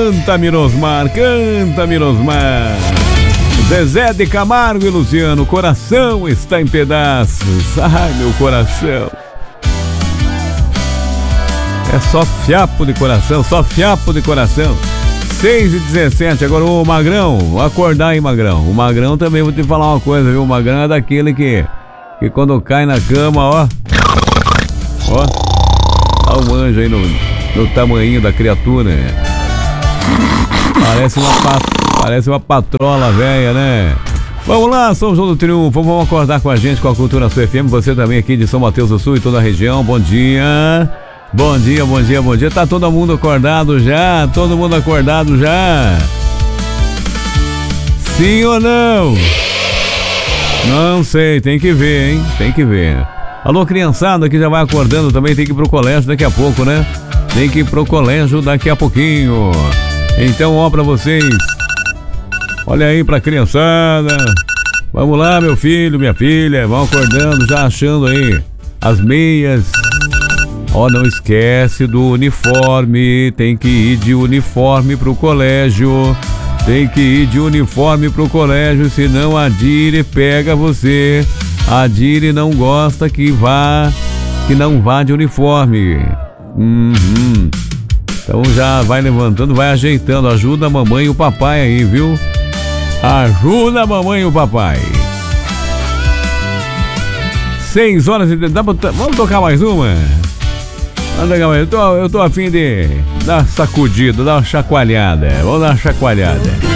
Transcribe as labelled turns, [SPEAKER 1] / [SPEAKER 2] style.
[SPEAKER 1] Canta, Mirosmar, canta, Mirosmar. Zezé de Camargo e Luciano, coração está em pedaços. Ai, meu coração. É só fiapo de coração, só fiapo de coração. 6h17, agora o Magrão, acordar aí, Magrão. O Magrão também, vou te falar uma coisa, viu? O Magrão é daquele que quando cai na cama, ó, dá um anjo aí no tamanho da criatura. Parece uma patrola velha, né? Vamos lá, São João do Triunfo, vamos acordar com a gente, com a Cultura Sul FM. Você também aqui de São Mateus do Sul e toda a região, bom dia. Bom dia, bom dia, bom dia. Tá todo mundo acordado já? Todo mundo acordado já? Sim ou não? Não sei, tem que ver, hein? Tem que ver. Alô, criançada que já vai acordando também, tem que ir pro colégio daqui a pouco, né? Tem que ir pro colégio daqui a pouquinho. Então, ó, pra vocês. Olha aí pra criançada. Vamos lá, meu filho, minha filha. Vão acordando, já achando aí as meias. Ó, não esquece do uniforme, tem que ir de uniforme pro colégio. Tem que ir de uniforme pro colégio, senão a Diri pega você. A Diri não gosta que não vá de uniforme. Então já vai levantando, vai ajeitando. Ajuda a mamãe e o papai aí, viu? Ajuda a mamãe e o papai. 6h. Vamos tocar mais uma? Eu tô a fim de dar uma sacudida, dar uma chacoalhada. Vamos dar uma chacoalhada.